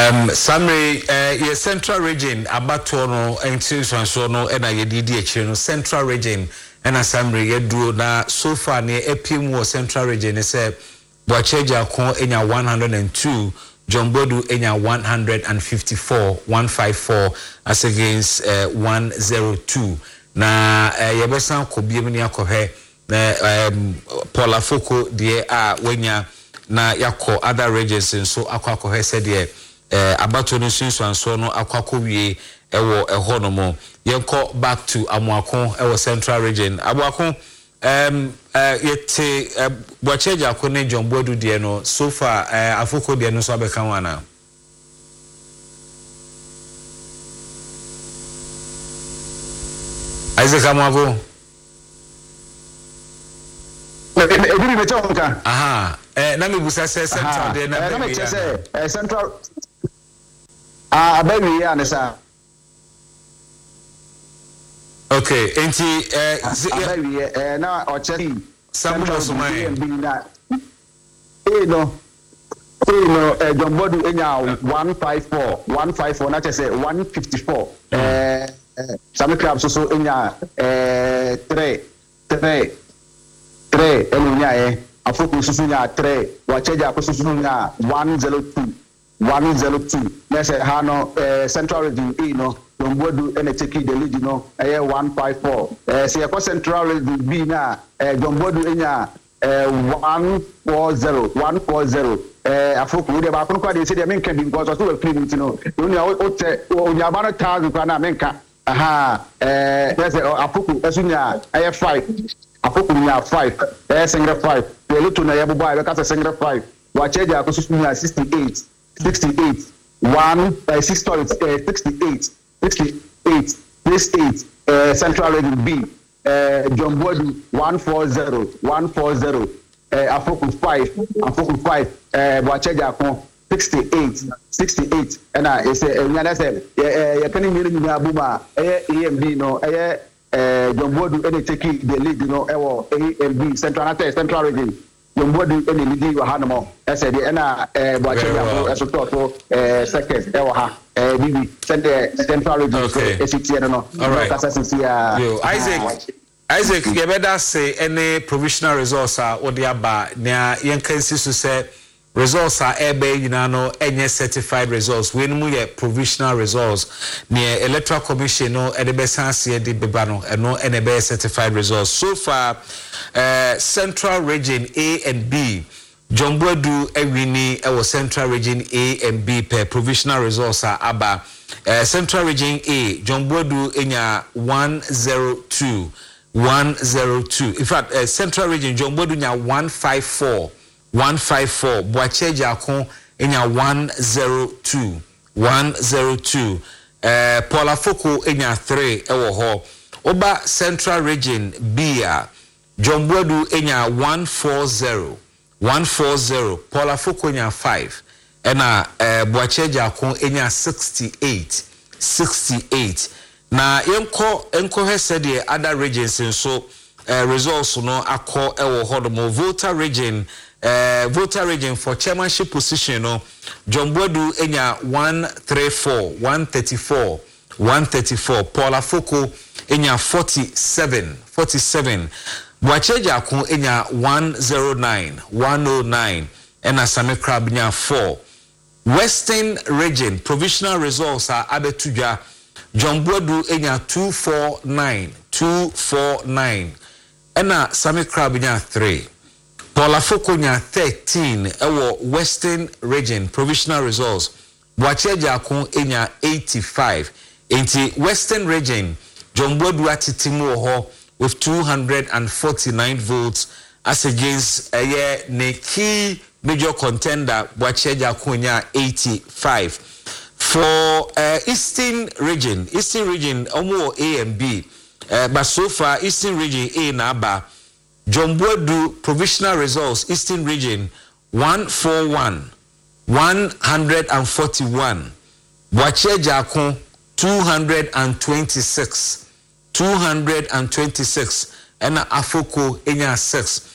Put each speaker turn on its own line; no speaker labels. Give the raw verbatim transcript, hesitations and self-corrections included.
Um, summary, uh, your central region, abato no, and so no, and I did the central region, and a summary, you do na so far near a P M O central region, is a Boacheja Kon in your one hundred and two, John Bodu in your one hundred and fifty four, one five four, as against uh, one zero two. Na uh, Yabesan Kobiemia Kohe, na um, Paula Foko, dear, ah, when ya na yako other regions, and so Aqua Kohe said, yeah. Eh abato no sunsun so no akwakọ wie ewo eho no mo yenko back to Amuako ewo central region Amuako um uh, yete uh, Boacheja akone John Bodu de no so far uh, afoko de no so abeka wana Isaac Amuako
Ebi me chonka
aha eh na me busa se central de na
me chese eh central Ah, baby, yeah, nessa.
Okay, enti eh
uh, baby, eh na ocheri.
Samuel Sumai.
Eh no. Eh no, eh John Bodu enya one five four, one five four na say one fifty-four. Eh Samuel Crab so so enya eh three, three, three enya eh afoku so so nya three, Boacheja so so nya one zero two. one zero two. Let's say Hano uh, Central Region E no Jombodu and take the lead no eh one five four. Uh say Central Region B na uh Jombodu enya uh one four zero, one four zero. Uh afoku we dey ba kono kwa dey say dey menka bi because so we free you know. You know o te onya ba no thousand kwa na menka. Aha eh let's say afoku esunya eh five. Afoku nya five. Eh single five. We look to na yebo boy we ka single five. Boacheja ko sunya sixty-eight. sixty-eight, one, uh, six stories, uh, sixty-eight, sixty-eight, this eight, uh, Central Region B, uh, John Bodu, one forty, one forty, uh, Afoku five, Afoku five, uh, Boacheja Kon, sixty-eight, sixty-eight, and I say, uh, I said, uh, can you hear me, Abuma, A M B, no, uh, John Bodu, any take the lead, you know, A M B, Central, Central Region. Jombodu ene lidi wa hanamo ese de na eh Boacheja so to eh seconds e wa ha eh bibi send the central region esi no no kasa si ya
Isaac Isaac you better say any provisional resource a odi aba na yenkansi so say results are ebe yina no enye certified results we no ye provisional results near electoral commission no e de besanse de beba no eno ene be certified results so far uh, Central Region A and B John Bodu ewini e was Central Region A and B per provisional results are aba uh, Central Region A John Bodu enya one zero two one zero two in fact uh, Central Region John Bodu nya one five four one five four Boacheja Kon enya one zero two one zero two uh, Paula Foko enya three ewo ho oba Central Region B a John Bodu enya one forty one forty Paula Foko enya five ena uh, Boacheja Kon enya sixty-eight sixty-eight na yenko enko he said the other regions so uh, results no akọ ewo ho do voter region Uh, voter region for chairmanship position no John Bodu enya one thirty-four one thirty-four one thirty-four Paula Foko enya forty-seven forty-seven Boacheja Kon enya one oh nine one oh nine and Asame Crab enya four Western region provisional results are abetuja John Bodu enya two forty-nine two forty-nine and Asame Crab enya three Paula Foko nya thirteen ewo Western region provisional results Boacheja Kon enya eighty-five enti Western region John Bodu atitimu ho with two hundred forty-nine votes as against a year ne key major contender Boacheja Kon nya eighty-five for uh, Eastern region Eastern region omo A and B uh, but so far Eastern region A na ba John Bodu provisional results Eastern region one forty-one one forty-one Boacheja Kon two hundred twenty-six two hundred twenty-six and Afoko enya six